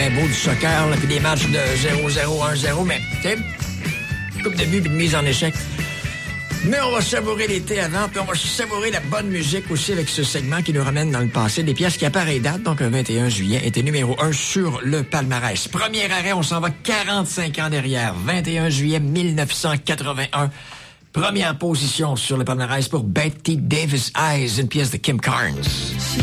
bien beau du soccer, là, puis des matchs de 0-0, 1-0, mais, tu sais, coupe de but puis de mise en échec. Mais on va savourer l'été avant, puis on va savourer la bonne musique aussi avec ce segment qui nous ramène dans le passé. Des pièces qui à pareille date, donc le 21 juillet, étaient numéro 1 sur le palmarès. Premier arrêt, on s'en va 45 ans derrière. 21 juillet 1981. Première position sur le palmarès pour Betty Davis Eyes, une pièce de Kim Carnes.